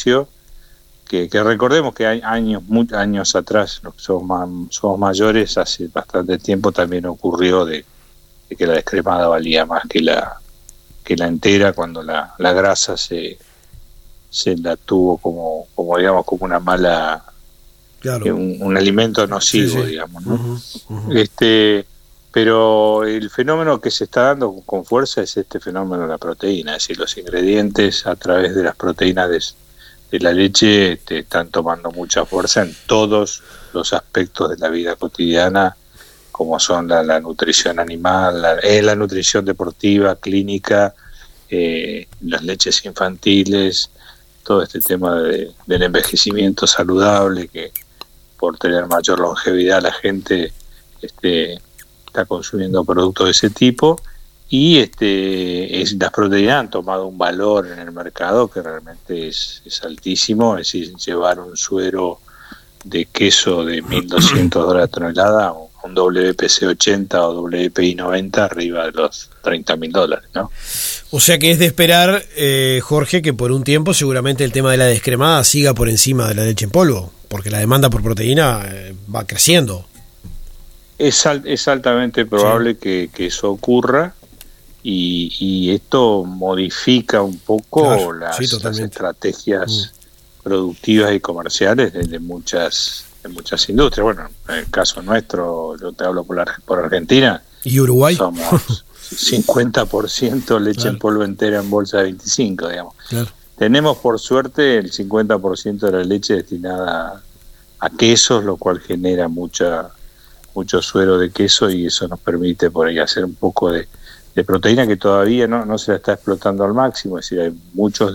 beneficio, que recordemos que hay muchos años atrás, los que somos mayores, hace bastante tiempo también ocurrió de que la descremada valía más que la entera, cuando la grasa se la tuvo como digamos, como una mala, claro, un alimento nocivo, sí. digamos, ¿no? Uh-huh. Pero el fenómeno que se está dando con fuerza es este fenómeno de la proteína, es decir, los ingredientes a través de las proteínas de la leche te están tomando mucha fuerza en todos los aspectos de la vida cotidiana, como son la nutrición animal, la nutrición deportiva, clínica, las leches infantiles, todo este tema del envejecimiento saludable, que por tener mayor longevidad la gente está consumiendo productos de ese tipo, y las proteínas han tomado un valor en el mercado que realmente es altísimo. Es decir, llevar un suero de queso de $1.200 a tonelada, un WPC 80 o WPI 90 arriba de los $30.000, ¿no? O sea que es de esperar, Jorge, que por un tiempo seguramente el tema de la descremada siga por encima de la leche en polvo, porque la demanda por proteína va creciendo. Es altamente probable que eso ocurra, y esto modifica un poco, claro, las estrategias productivas y comerciales de muchas industrias. Bueno, en el caso nuestro, yo te hablo por Argentina. ¿Y Uruguay? Somos 50% leche en polvo entera en bolsa de 25, digamos. Claro. Tenemos, por suerte, el 50% de la leche destinada a quesos, lo cual genera mucho suero de queso, y eso nos permite por ahí hacer un poco de proteína que todavía no se la está explotando al máximo. Es decir, hay muchos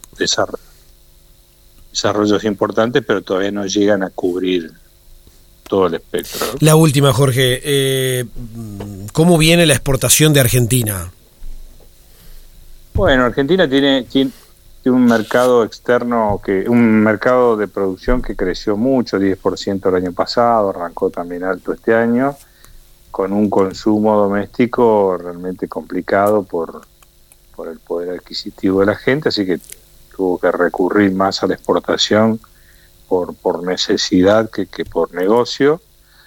desarrollos importantes, pero todavía no llegan a cubrir todo el espectro, ¿no? La última, Jorge, ¿cómo viene la exportación de Argentina? Bueno, Argentina tiene un mercado externo, un mercado de producción que creció mucho, 10% el año pasado, arrancó también alto este año, con un consumo doméstico realmente complicado por el poder adquisitivo de la gente, así que tuvo que recurrir más a la exportación por necesidad que por negocio.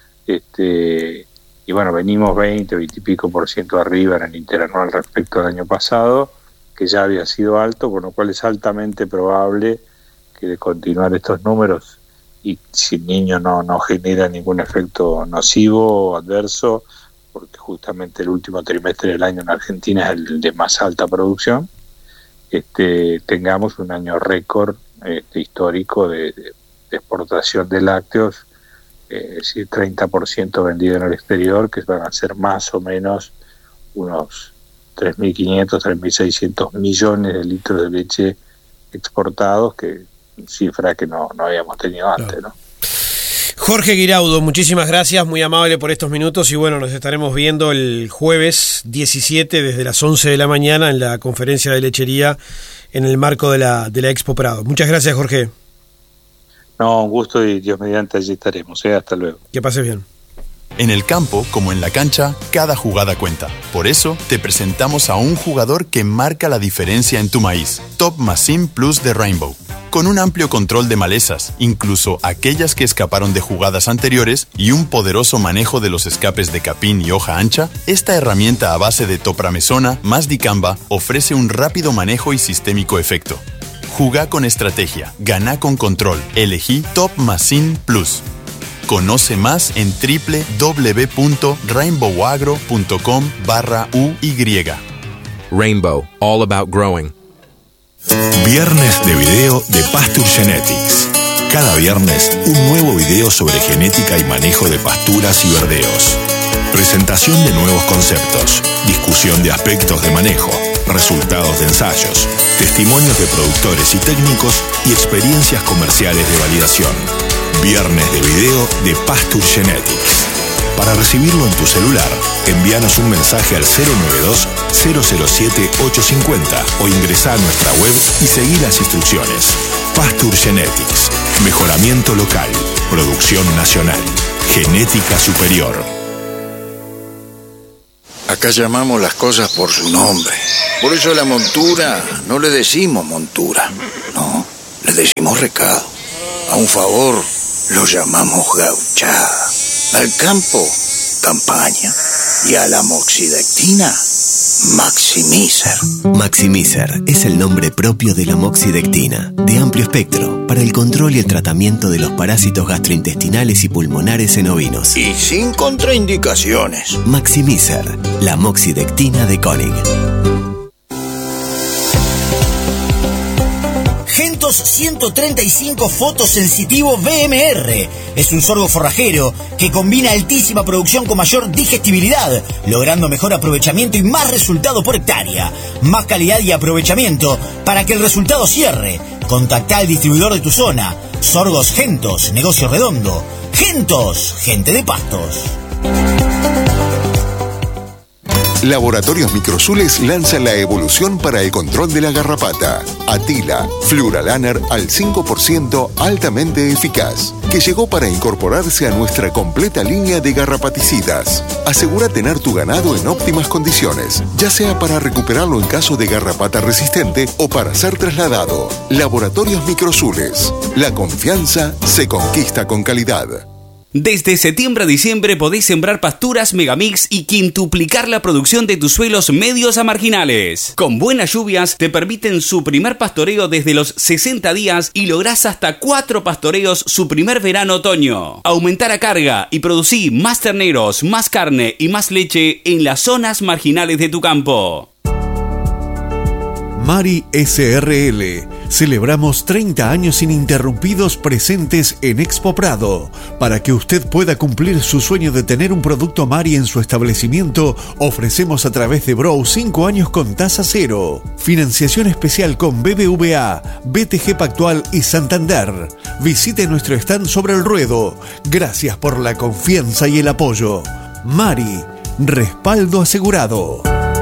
Y bueno, venimos 20 y pico % arriba en el interanual respecto al año pasado, que ya había sido alto, con lo cual es altamente probable que, de continuar estos números, y si el niño no genera ningún efecto nocivo o adverso, porque justamente el último trimestre del año en Argentina es el de más alta producción, tengamos un año récord histórico de exportación de lácteos, es decir, 30% vendido en el exterior, que van a ser más o menos unos 3.500, 3.600 millones de litros de leche exportados, que cifra que no habíamos tenido antes, ¿no? Jorge Guiraudo, muchísimas gracias, muy amable por estos minutos, y bueno, nos estaremos viendo el jueves 17 desde las 11 de la mañana en la conferencia de lechería en el marco de la Expo Prado. Muchas gracias, Jorge. No, un gusto, y Dios mediante allí estaremos. Hasta luego. Que pases bien. En el campo, como en la cancha, cada jugada cuenta. Por eso, te presentamos a un jugador que marca la diferencia en tu maíz. Top Mazim Plus de Rainbow. Con un amplio control de malezas, incluso aquellas que escaparon de jugadas anteriores, y un poderoso manejo de los escapes de capín y hoja ancha, esta herramienta a base de topramezona más dicamba ofrece un rápido manejo y sistémico efecto. Jugá con estrategia, ganá con control. Elegí Top Mazim Plus. Conoce más en www.rainbowagro.com/UY. Rainbow, all about growing. Viernes de video de Pasture Genetics. Cada viernes un nuevo video sobre genética y manejo de pasturas y verdeos. Presentación de nuevos conceptos, discusión de aspectos de manejo, resultados de ensayos, testimonios de productores y técnicos y experiencias comerciales de validación. Viernes de video de Pasture Genetics. Para recibirlo en tu celular, envíanos un mensaje al 092-007-850 o ingresá a nuestra web y seguí las instrucciones. Pasture Genetics. Mejoramiento local. Producción nacional. Genética superior. Acá llamamos las cosas por su nombre. Por eso a la montura no le decimos montura, no. le decimos recado. A un favor lo llamamos gauchada. Al campo, campaña. Y a la moxidectina, Maximizer. Maximizer es el nombre propio de la moxidectina, de amplio espectro, para el control y el tratamiento de los parásitos gastrointestinales y pulmonares en ovinos. Y sin contraindicaciones. Maximizer, la moxidectina de Koenig. Gentos 135 fotosensitivo BMR. Es un sorgo forrajero que combina altísima producción con mayor digestibilidad, logrando mejor aprovechamiento y más resultado por hectárea. Más calidad y aprovechamiento para que el resultado cierre. Contactá al distribuidor de tu zona. Sorgos Gentos, negocio redondo. Gentos, gente de pastos. Laboratorios Microzules lanza la evolución para el control de la garrapata. Atila, Fluralaner al 5% altamente eficaz, que llegó para incorporarse a nuestra completa línea de garrapaticidas. Asegura tener tu ganado en óptimas condiciones, ya sea para recuperarlo en caso de garrapata resistente o para ser trasladado. Laboratorios Microzules. La confianza se conquista con calidad. Desde septiembre a diciembre podés sembrar pasturas Megamix y quintuplicar la producción de tus suelos medios a marginales. Con buenas lluvias te permiten su primer pastoreo desde los 60 días y lográs hasta 4 pastoreos su primer verano-otoño. Aumentar la carga y producir más terneros, más carne y más leche en las zonas marginales de tu campo. Mari SRL. Celebramos 30 años ininterrumpidos presentes en Expo Prado. Para que usted pueda cumplir su sueño de tener un producto Mari en su establecimiento, ofrecemos a través de Brow 5 años con tasa cero. Financiación especial con BBVA, BTG Pactual y Santander. Visite nuestro stand sobre el ruedo. Gracias por la confianza y el apoyo. Mari, respaldo asegurado.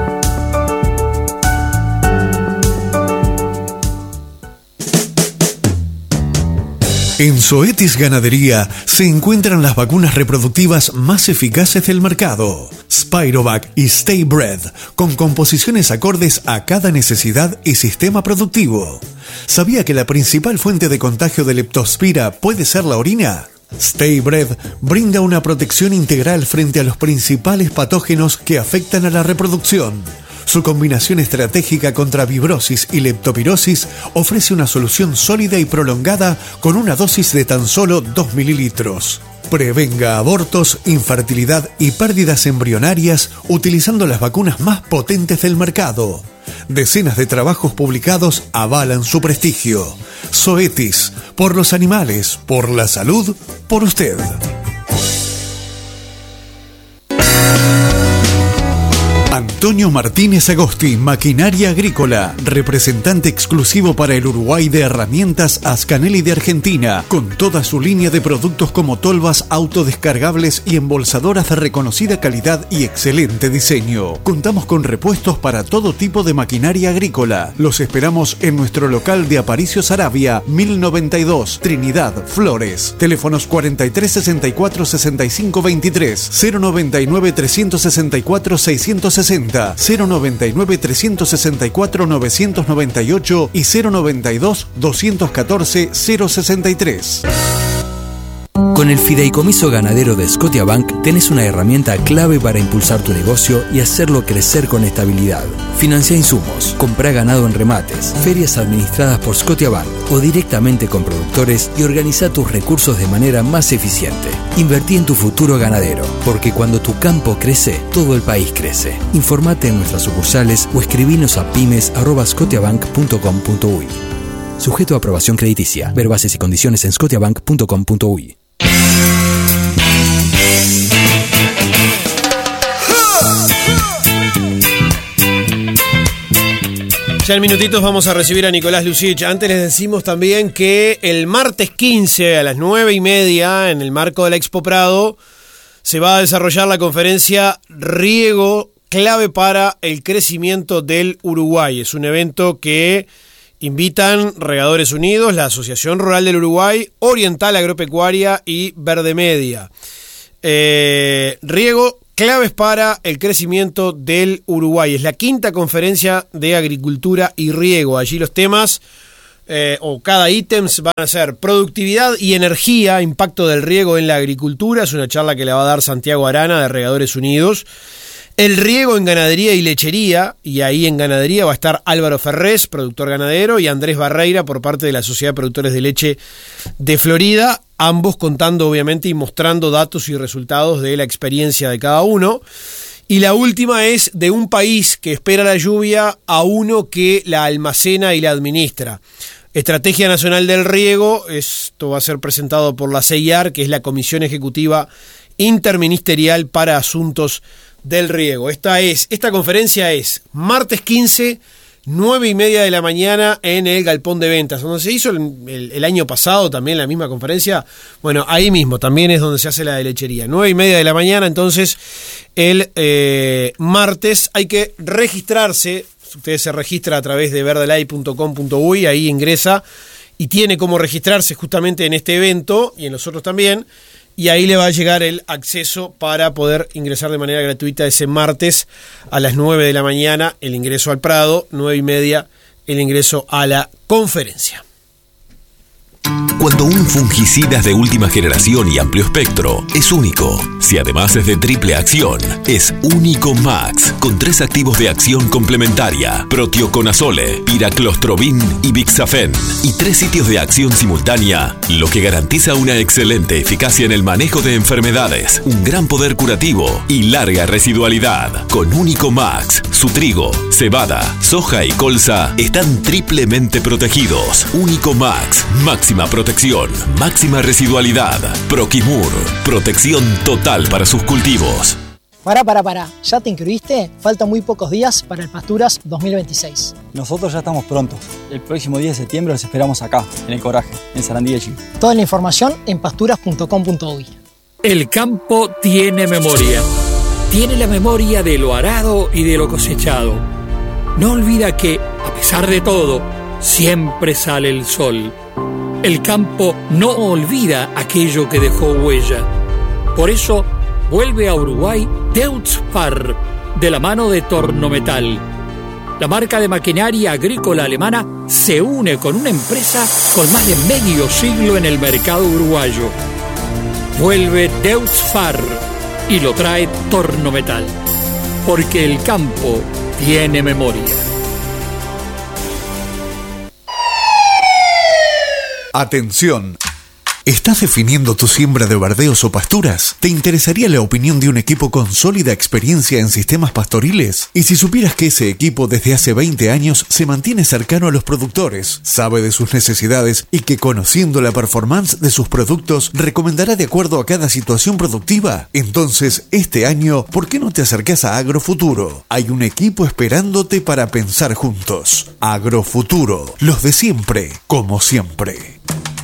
En Zoetis Ganadería se encuentran las vacunas reproductivas más eficaces del mercado. Spirovac y StayBred, con composiciones acordes a cada necesidad y sistema productivo. ¿Sabía que la principal fuente de contagio de leptospira puede ser la orina? StayBred brinda una protección integral frente a los principales patógenos que afectan a la reproducción. Su combinación estratégica contra fibrosis y leptospirosis ofrece una solución sólida y prolongada con una dosis de tan solo 2 mililitros. Prevenga abortos, infertilidad y pérdidas embrionarias utilizando las vacunas más potentes del mercado. Decenas de trabajos publicados avalan su prestigio. Zoetis, por los animales, por la salud, por usted. Antonio Martínez Agosti, Maquinaria Agrícola, representante exclusivo para el Uruguay de herramientas Ascanelli de Argentina, con toda su línea de productos como tolvas autodescargables y embolsadoras de reconocida calidad y excelente diseño. Contamos con repuestos para todo tipo de maquinaria agrícola. Los esperamos en nuestro local de Aparicio Saravia, 1092, Trinidad, Flores. Teléfonos 4364 6523, 099 364 660. 099 364 998 y 092 214 063. Con el Fideicomiso Ganadero de Scotiabank tenés una herramienta clave para impulsar tu negocio y hacerlo crecer con estabilidad. Financia insumos, comprá ganado en remates, ferias administradas por Scotiabank o directamente con productores y organiza tus recursos de manera más eficiente. Invertí en tu futuro ganadero, porque cuando tu campo crece, todo el país crece. Informate en nuestras sucursales o escribinos a pymes@scotiabank.com.uy. Sujeto a aprobación crediticia. Ver bases y condiciones en scotiabank.com.uy. Ya en minutitos vamos a recibir a Nicolás Lucich. Antes les decimos también que el martes 15 a las 9:30, en el marco de la Expo Prado, se va a desarrollar la conferencia Riego, clave para el crecimiento del Uruguay. Es un evento que invitan Regadores Unidos, la Asociación Rural del Uruguay, Oriental Agropecuaria y Verde Media. Riego, claves para el crecimiento del Uruguay. Es la 5ª conferencia de agricultura y riego. Allí los temas o cada ítem van a ser productividad y energía, impacto del riego en la agricultura. Es una charla que la va a dar Santiago Arana de Regadores Unidos. El riego en ganadería y lechería, y ahí en ganadería va a estar Álvaro Ferrés, productor ganadero, y Andrés Barreira por parte de la Sociedad de Productores de Leche de Florida, ambos contando obviamente y mostrando datos y resultados de la experiencia de cada uno. Y la última es de un país que espera la lluvia a uno que la almacena y la administra. Estrategia Nacional del Riego, esto va a ser presentado por la CEIAR, que es la Comisión Ejecutiva Interministerial para Asuntos del Riego. Esta conferencia es martes 15, 9:30 de la mañana en el Galpón de Ventas, donde se hizo el año pasado también la misma conferencia. Bueno, ahí mismo también es donde se hace la de lechería. 9:30 de la mañana, entonces el martes hay que registrarse. Usted se registra a través de verdelay.com.uy, ahí ingresa y tiene cómo registrarse justamente en este evento y en los otros también. Y ahí le va a llegar el acceso para poder ingresar de manera gratuita ese martes a las 9 de la mañana, el ingreso al Prado, 9:30 el ingreso a la conferencia. Cuando un fungicida es de última generación y amplio espectro, es único. Si además es de triple acción, es Único Max, con 3 activos de acción complementaria: proteoconazole, piraclostrobin y bixafen, y 3 sitios de acción simultánea, lo que garantiza una excelente eficacia en el manejo de enfermedades, un gran poder curativo y larga residualidad. Con Único Max, su trigo, cebada, soja y colza están triplemente protegidos. Único Max, máxima protección, máxima residualidad. Proquimur, protección total para sus cultivos. Pará. ¿Ya te inscribiste? Faltan muy pocos días para el Pasturas 2026. Nosotros ya estamos prontos. El próximo 10 de septiembre los esperamos acá, en el Coraje, en Sarandí de Chile. Toda la información en pasturas.com.uy. El campo tiene memoria. Tiene la memoria de lo arado y de lo cosechado. No olvida que, a pesar de todo, siempre sale el sol. El campo no olvida aquello que dejó huella. Por eso, vuelve a Uruguay Deutz-Fahr, de la mano de Tornometal. La marca de maquinaria agrícola alemana se une con una empresa con más de medio siglo en el mercado uruguayo. Vuelve Deutz-Fahr y lo trae Tornometal, porque el campo tiene memoria. Atención. ¿Estás definiendo tu siembra de verdeos o pasturas? ¿Te interesaría la opinión de un equipo con sólida experiencia en sistemas pastoriles? Y si supieras que ese equipo desde hace 20 años se mantiene cercano a los productores, sabe de sus necesidades y que conociendo la performance de sus productos recomendará de acuerdo a cada situación productiva? Entonces, este año, ¿por qué no te acercás a Agrofuturo? Hay un equipo esperándote para pensar juntos. Agrofuturo, los de siempre, como siempre.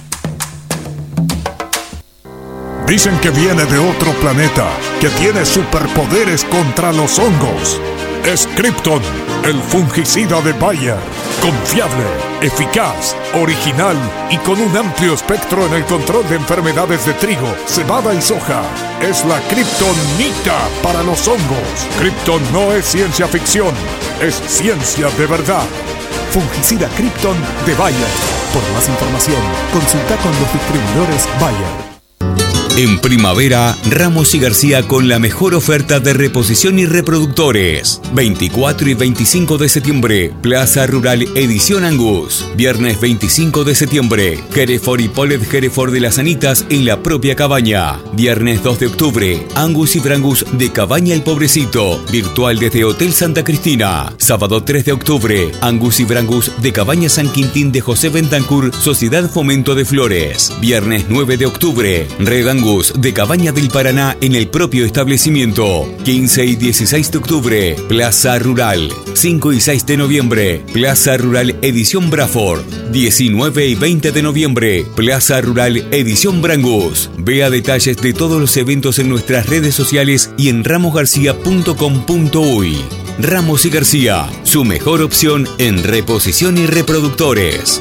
Dicen que viene de otro planeta, que tiene superpoderes contra los hongos. Es Krypton, el fungicida de Bayer. Confiable, eficaz, original y con un amplio espectro en el control de enfermedades de trigo, cebada y soja. Es la Kryptonita para los hongos. Krypton no es ciencia ficción, es ciencia de verdad. Fungicida Krypton de Bayer. Por más información, consulta con los distribuidores Bayer. En primavera, Ramos y García con la mejor oferta de reposición y reproductores. 24 y 25 de septiembre, Plaza Rural Edición Angus. Viernes 25 de septiembre, Hereford y Polet Hereford de las Anitas en la propia cabaña. Viernes 2 de octubre, Angus y Brangus de Cabaña El Pobrecito, virtual desde Hotel Santa Cristina. Sábado 3 de octubre, Angus y Brangus de Cabaña San Quintín de José Bentancur, Sociedad Fomento de Flores. Viernes 9 de octubre, Red Angus de Cabaña del Paraná en el propio establecimiento. 15 y 16 de octubre, Plaza Rural. 5 y 6 de noviembre, Plaza Rural Edición Braford. 19 y 20 de noviembre, Plaza Rural Edición Brangus. Vea detalles de todos los eventos en nuestras redes sociales y en ramosgarcia.com.uy. Ramos y García, su mejor opción en reposición y reproductores.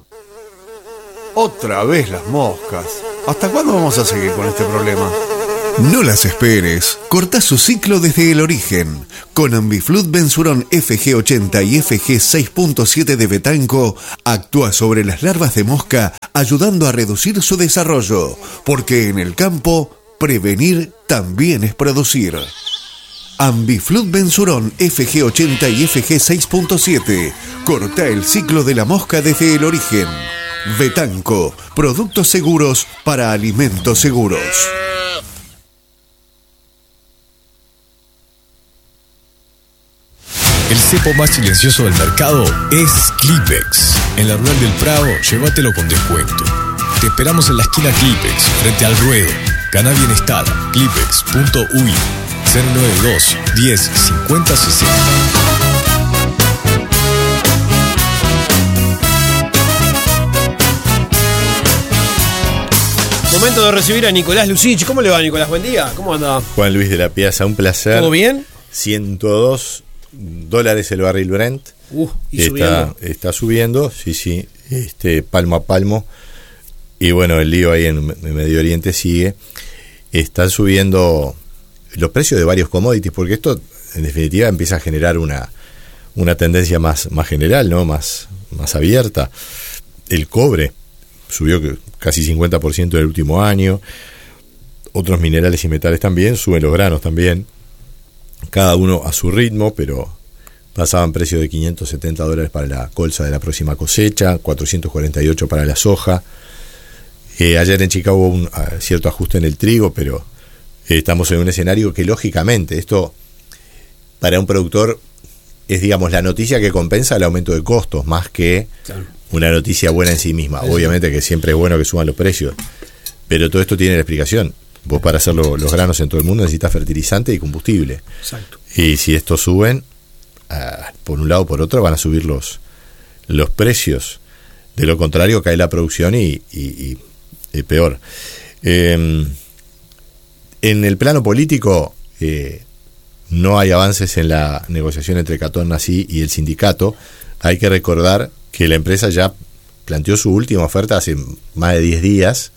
Otra vez las moscas. ¿Hasta cuándo vamos a seguir con este problema? No las esperes. Corta su ciclo desde el origen. Con Ambiflut Bensurón FG80 y FG6.7 de Betanco, actúa sobre las larvas de mosca, ayudando a reducir su desarrollo. Porque en el campo, prevenir también es producir. Ambiflut Bensurón FG80 y FG6.7. Corta el ciclo de la mosca desde el origen. Betanco, productos seguros para alimentos seguros. El cepo más silencioso del mercado es Clipex. En la Rural del Prado, llévatelo con descuento. Te esperamos en la esquina Clipex, frente al ruedo. Ganá bienestar. Clipex.uy 092 10 50 60. Momento de recibir a Nicolás Lucich. ¿Cómo le va, Nicolás? Buen día. ¿Cómo anda? Juan Luis de la Piazza, un placer. ¿Todo bien? $102 el barril Brent. Y subiendo. Está subiendo, sí, palmo a palmo. Y bueno, el lío ahí en Medio Oriente sigue. Están subiendo los precios de varios commodities, porque esto en definitiva empieza a generar una tendencia más general, ¿no? Más abierta. El cobre subió casi 50% en el último año. Otros minerales y metales también, suben los granos también. Cada uno a su ritmo, pero pasaban precios de $570 para la colza de la próxima cosecha, $448 para la soja. Ayer en Chicago hubo un cierto ajuste en el trigo, pero estamos en un escenario que lógicamente esto para un productor es, digamos, la noticia que compensa el aumento de costos, más que una noticia buena en sí misma. Obviamente que siempre es bueno que suban los precios, pero todo esto tiene la explicación. Vos, para hacer los granos en todo el mundo, necesitas fertilizante y combustible. Exacto. Y si estos suben, por un lado o por otro, van a subir los precios. De lo contrario, cae la producción y peor. En el plano político, no hay avances en la negociación entre Catón Nací y el sindicato. Hay que recordar que la empresa ya planteó su última oferta hace más de 10 días,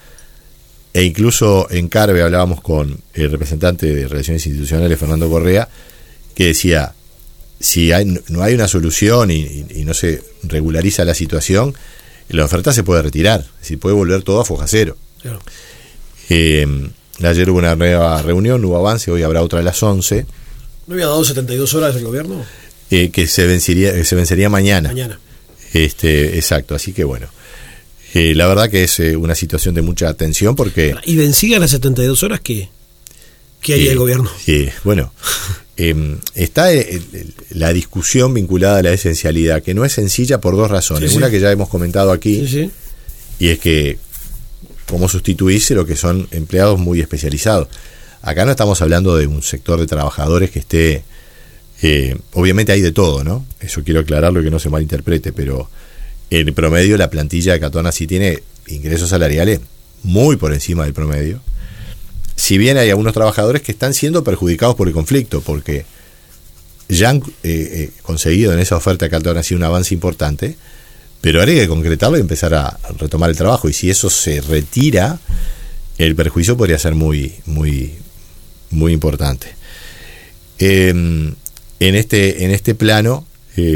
e incluso en Carve hablábamos con el representante de Relaciones Institucionales, Fernando Correa, que decía, si no hay una solución y no se regulariza la situación, la oferta se puede retirar, si puede volver todo a foja cero. Claro. Ayer hubo una nueva reunión, no hubo avance, hoy habrá otra a las 11. ¿No había dado 72 horas el gobierno? Que se vencería mañana. Mañana. Exacto, así que bueno. La verdad que es una situación de mucha tensión porque... ¿Y vencían las 72 horas qué haría el gobierno? Bueno, está la discusión vinculada a la esencialidad, que no es sencilla por dos razones. Sí. Una que ya hemos comentado aquí, Sí. Y es que cómo sustituirse lo que son empleados muy especializados. Acá no estamos hablando de un sector de trabajadores que esté... obviamente hay de todo, ¿no? Eso quiero aclararlo y que no se malinterprete, pero en promedio la plantilla de Catón Nací tiene ingresos salariales muy por encima del promedio. Si bien hay algunos trabajadores que están siendo perjudicados por el conflicto, porque ya han conseguido en esa oferta de Catón Nací un avance importante, pero ahora hay que concretarlo y empezar a retomar el trabajo, y si eso se retira, el perjuicio podría ser muy importante. En este plano,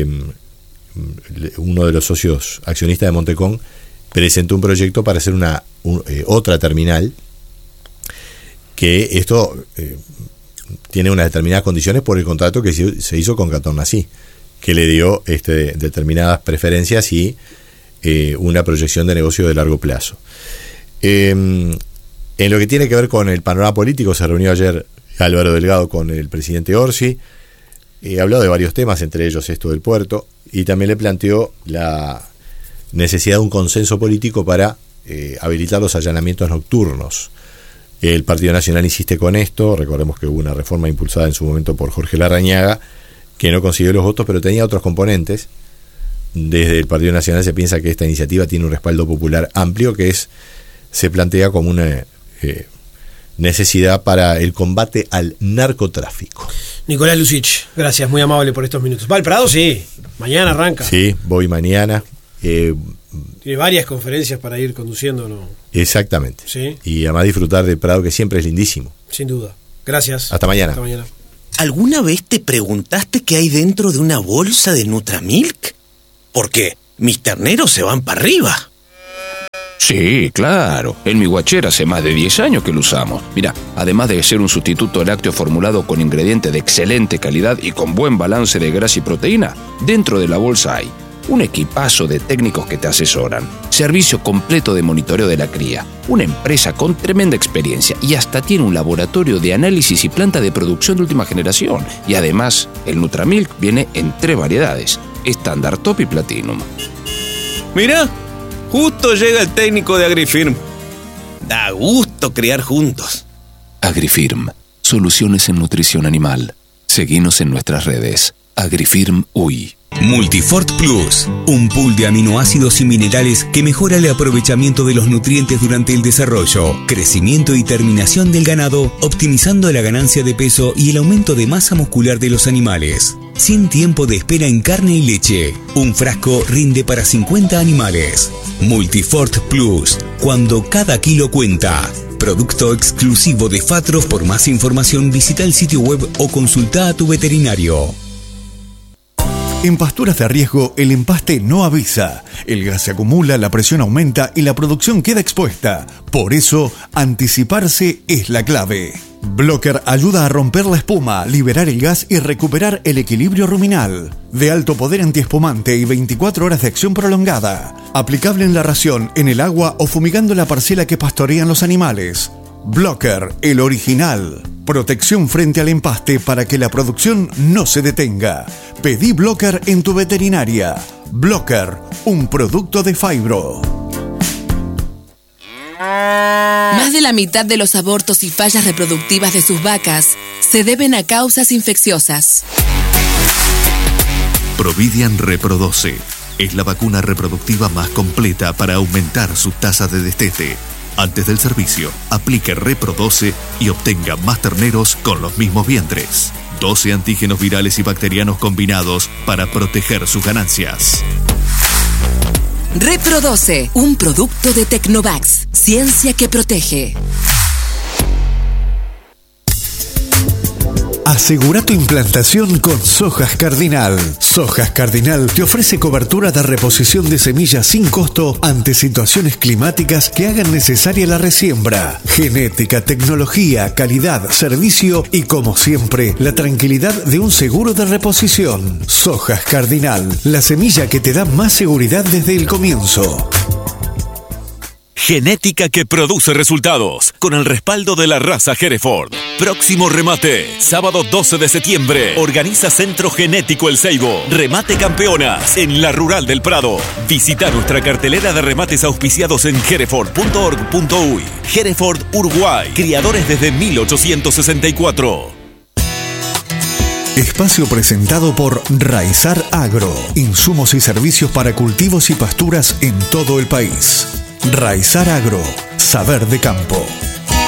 uno de los socios accionistas de Montecón presentó un proyecto para hacer otra terminal, que esto tiene unas determinadas condiciones por el contrato que se hizo con Catón Nací, que le dio determinadas preferencias y una proyección de negocio de largo plazo. En lo que tiene que ver con el panorama político, se reunió ayer Álvaro Delgado con el presidente Orsi, habló de varios temas, entre ellos esto del puerto, y también le planteó la necesidad de un consenso político para habilitar los allanamientos nocturnos. El Partido Nacional insiste con esto. Recordemos que hubo una reforma impulsada en su momento por Jorge Larrañaga, que no consiguió los votos, pero tenía otros componentes. Desde el Partido Nacional se piensa que esta iniciativa tiene un respaldo popular amplio, que se plantea como una necesidad para el combate al narcotráfico. Nicolás Lucich, gracias, muy amable por estos minutos. ¿Va al Prado? Sí, mañana arranca. Sí, voy mañana. Tiene varias conferencias para ir conduciendo, ¿no? Exactamente. Sí. Y además disfrutar del Prado, que siempre es lindísimo. Sin duda. Gracias. Hasta mañana. Hasta mañana. ¿Alguna vez te preguntaste qué hay dentro de una bolsa de Nutramilk? Porque mis terneros se van para arriba. Sí, claro. En mi guachera hace más de 10 años que lo usamos. Mira, además de ser un sustituto lácteo formulado con ingredientes de excelente calidad y con buen balance de grasa y proteína, dentro de la bolsa hay un equipazo de técnicos que te asesoran, servicio completo de monitoreo de la cría, una empresa con tremenda experiencia y hasta tiene un laboratorio de análisis y planta de producción de última generación. Y además, el Nutramilk viene en 3 variedades, estándar, top y platinum. Mirá, justo llega el técnico de Agrifirm. Da gusto criar juntos. Agrifirm, soluciones en nutrición animal. Seguinos en nuestras redes. Agrifirm UI. Multifort Plus, un pool de aminoácidos y minerales que mejora el aprovechamiento de los nutrientes durante el desarrollo, crecimiento y terminación del ganado, optimizando la ganancia de peso y el aumento de masa muscular de los animales. Sin tiempo de espera en carne y leche. Un frasco rinde para 50 animales. Multifort Plus, cuando cada kilo cuenta. Producto exclusivo de Fatros. Por más información visita el sitio web o consulta a tu veterinario. En pasturas de riesgo, el empaste no avisa. El gas se acumula, la presión aumenta y la producción queda expuesta. Por eso, anticiparse es la clave. Blocker ayuda a romper la espuma, liberar el gas y recuperar el equilibrio ruminal. De alto poder antiespumante y 24 horas de acción prolongada. Aplicable en la ración, en el agua o fumigando la parcela que pastorean los animales. Blocker, el original. Protección frente al empaste para que la producción no se detenga. Pedí Blocker en tu veterinaria. Blocker, un producto de Fibro. Más de la mitad de los abortos y fallas reproductivas de sus vacas se deben a causas infecciosas. Providian Reprodoce es la vacuna reproductiva más completa para aumentar su tasa de destete. Antes del servicio, aplique Reprodoce y obtenga más terneros con los mismos vientres. 12 antígenos virales y bacterianos combinados para proteger sus ganancias. Reprodoce, un producto de Tecnovax, ciencia que protege. Asegura tu implantación con Sojas Cardinal. Sojas Cardinal te ofrece cobertura de reposición de semillas sin costo ante situaciones climáticas que hagan necesaria la resiembra. Genética, tecnología, calidad, servicio y, como siempre, la tranquilidad de un seguro de reposición. Sojas Cardinal, la semilla que te da más seguridad desde el comienzo. Genética que produce resultados, con el respaldo de la raza Hereford. Próximo remate, sábado 12 de septiembre. Organiza Centro Genético El Ceibo. Remate campeonas en la Rural del Prado. Visita nuestra cartelera de remates auspiciados en hereford.org.uy. Hereford Uruguay, criadores desde 1864. Espacio presentado por Raizar Agro. Insumos y servicios para cultivos y pasturas en todo el país. Raizar Agro, saber de campo.